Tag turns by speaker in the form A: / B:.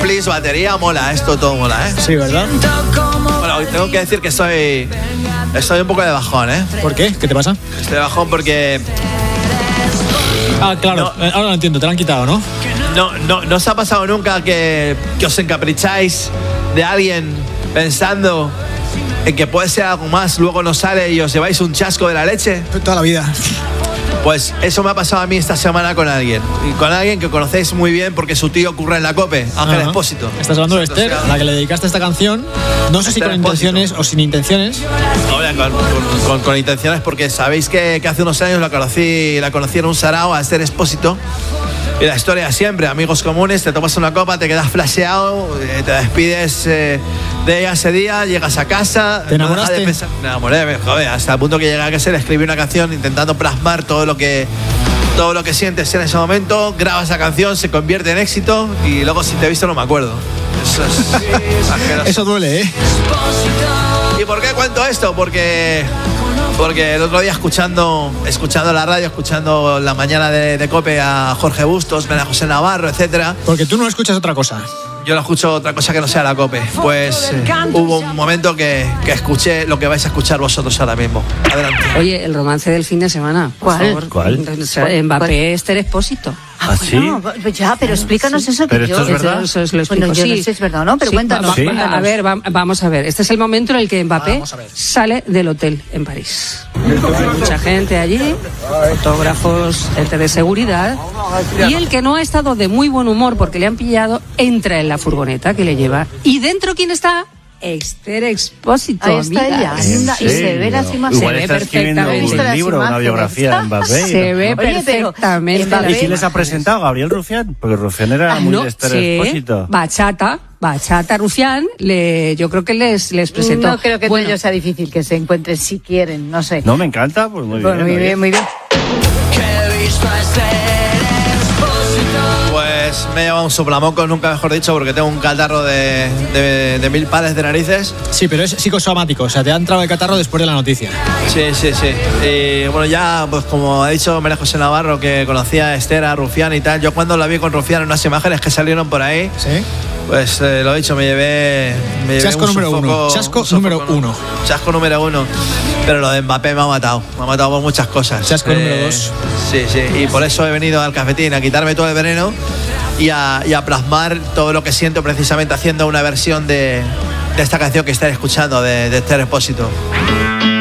A: amplis, batería, mola, esto todo mola, ¿eh?
B: Sí, ¿verdad?
A: Bueno, tengo que decir que estoy un poco de bajón, ¿eh?
B: ¿Por qué? ¿Qué te pasa?
A: Estoy de bajón porque...
B: Ah, claro,
A: No.
B: ahora lo entiendo, te lo han quitado, ¿no?
A: No os ha pasado nunca que os encapricháis de alguien pensando en que puede ser algo más, luego no sale y os lleváis un chasco de la leche?
B: Toda la vida.
A: Pues eso me ha pasado a mí esta semana con alguien. Y con alguien que conocéis muy bien porque su tío curra en la COPE, Ángel
B: Ajá.
A: Expósito.
B: Estás hablando de Esther,
A: O sea,
B: a la que le dedicaste esta canción. No sé si
A: Esther
B: con intenciones
A: Expósito.
B: o sin intenciones.
A: Con intenciones, porque sabéis que hace unos años la conocí en un sarao a Esther Expósito. Y la historia siempre, amigos comunes, te tomas una copa, te quedas flasheado, te despides de ella ese día, llegas a casa.
B: ¿Te enamoraste?
A: No dejas de pensar. Me enamoré, joder, hasta el punto que llegué a casa, le escribí una canción intentando plasmar todo lo que sientes en ese momento, grabas esa canción, se convierte en éxito y luego si te he visto no me acuerdo. Eso es asqueroso.
B: Eso duele, ¿eh?
A: ¿Y por qué cuento esto? Porque el otro día escuchando la radio, escuchando la mañana de COPE a Jorge Bustos, María José Navarro, etcétera.
B: Porque tú no escuchas otra cosa.
A: Yo no escucho otra cosa que no sea la COPE. Pues hubo un momento que escuché lo que vais a escuchar vosotros ahora mismo. Adelante.
C: Oye, el romance del fin de semana. por favor.
D: ¿Cuál?
C: Mbappé, Esther Expósito.
D: ¿Ah, sí?
E: No, pues ya, pero explícanos eso.
D: Pero
E: que
D: esto
E: yo,
D: es verdad.
C: Eso os lo
E: Bueno,
C: explico.
E: yo no
C: Sí.
E: sé si es verdad o no, pero
C: Sí,
E: cuéntanos.
D: Sí.
E: cuéntanos.
C: A ver, vamos a ver. Este es el momento en el que Mbappé
B: Vamos a ver.
C: sale del hotel en París. Mucha gente allí, fotógrafos, gente de seguridad. Y el que no ha estado de muy buen humor porque le han pillado, entra en la furgoneta que le lleva. ¿Y dentro quién está? Esther Expósito.
E: Ahí está
C: amiga.
E: ella. Anda, y se ve las imágenes.
D: Igual
C: Se ve
D: está escribiendo
C: perfectamente.
D: un libro, una biografía de Mbappé.
C: Se ve
E: Oye, pero
C: perfectamente.
E: Mbappé-
D: ¿Y quién les ha presentado? ¿Gabriel Rufián? Porque Rufián era muy de Esther Expósito.
C: Bachata Rufián, yo creo que les presentó.
E: No creo que
C: Bueno,
E: entre ellos sea difícil que se encuentren si quieren, no sé.
D: No, me encanta, pues muy
E: Bueno,
D: bien.
E: muy bien, muy bien.
A: Pues me he llevado un soplamoco, nunca mejor dicho, porque tengo un catarro de 1000 pares de narices.
B: Sí, pero es psicosomático. O sea, te ha entrado el catarro después de la noticia.
A: Sí. Y bueno, ya, pues como ha dicho María José Navarro, que conocía a Esther, a Rufián y tal, yo cuando la vi con Rufián en unas imágenes que salieron por ahí,
B: ¿Sí?
A: pues lo he dicho, me llevé
B: Chasco
A: un
B: número
A: sofoco-
B: uno. Chasco
A: un sofoco,
B: número
A: ¿no?
B: uno.
A: Chasco número 1. Pero lo de Mbappé me ha matado por muchas cosas.
B: Chasco número 2.
A: Sí, y por eso he venido al cafetín a quitarme todo el veneno y a plasmar todo lo que siento precisamente haciendo una versión de esta canción que estáis escuchando de Esther Expósito.